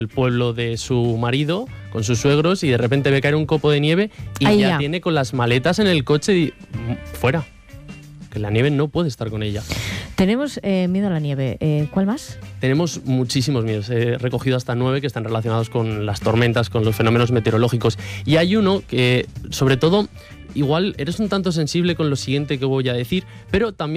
el pueblo de su marido con sus suegros y de repente ve caer un copo de nieve y Ahí ya ya. tiene con las maletas en el coche y fuera. Que la nieve no puede estar con ella. Tenemos miedo a la nieve. ¿Cuál más? Tenemos muchísimos miedos. He recogido hasta 9 que están relacionados con las tormentas, con los fenómenos meteorológicos. Y hay uno que, sobre todo, igual eres un tanto sensible con lo siguiente que voy a decir, pero también